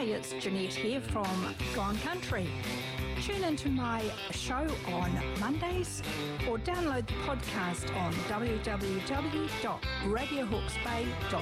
G'day, it's Jeanette here from Gone Country. Tune into my show on Mondays or download the podcast on www.radiohawksbay.co.nz.